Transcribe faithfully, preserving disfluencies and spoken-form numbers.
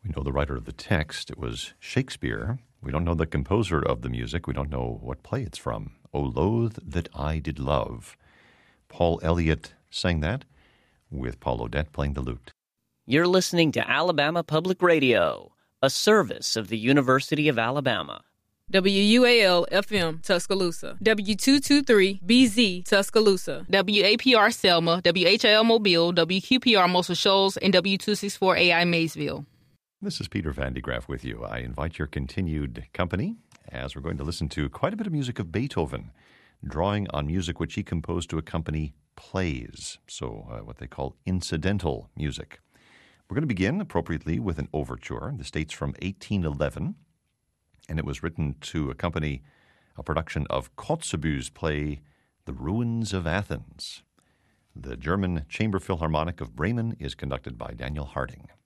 We know the writer of the text. It was Shakespeare. We don't know the composer of the music. We don't know what play it's from. O Loathe That I Did Love. Paul Elliott sang that, with Paul Odette playing the lute. You're listening to Alabama Public Radio, a service of the University of Alabama. W U A L F M Tuscaloosa, W two twenty-three B Z Tuscaloosa, W A P R Selma, W H L Mobile, W Q P R Muscle Shoals, and W two sixty-four A I Maysville. This is Peter Van de Graaff with you. I invite your continued company as we're going to listen to quite a bit of music of Beethoven, drawing on music which he composed to accompany plays, so uh, what they call incidental music. We're going to begin appropriately with an overture. This dates from eighteen eleven, and it was written to accompany a production of Kotzebue's play, The Ruins of Athens. The German Chamber Philharmonic of Bremen is conducted by Daniel Harding.